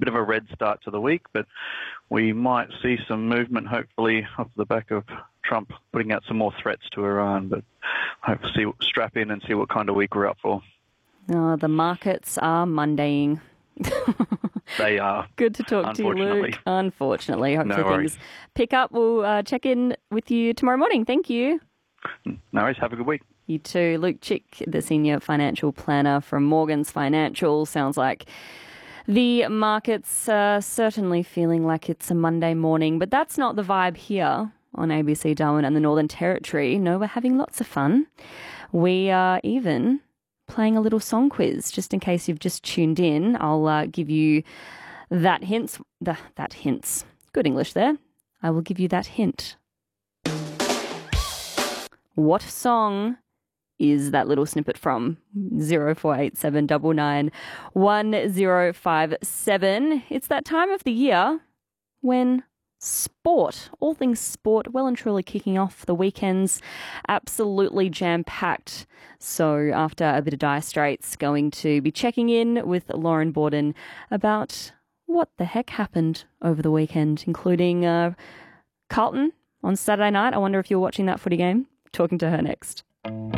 bit of a red start to the week, but we might see some movement, hopefully, off the back of Trump putting out some more threats to Iran. But I hope to strap in and see what kind of week we're up for. Oh, the markets are Mondaying. They are. Good to talk to you, Luke. Unfortunately. Hopefully things pick up. We'll check in with you tomorrow morning. Thank you. No worries. Have a good week. You too. Luke Chick, the Senior Financial Planner from Morgans Financial. Sounds like the markets are certainly feeling like it's a Monday morning, but that's not the vibe here on ABC Darwin and the Northern Territory. No, we're having lots of fun. We are even playing a little song quiz, just in case you've just tuned in. I'll give you that hint. That hints. Good English there. I will give you that hint. What song is that little snippet from? 0487 99 1057. It's that time of the year when sport, all things sport, well and truly kicking off. The weekends absolutely jam-packed. So after a bit of dire straits, going to be checking in with Lauren Borden about what the heck happened over the weekend, including Carlton on Saturday night. I wonder if you're watching that footy game. Talking to her next.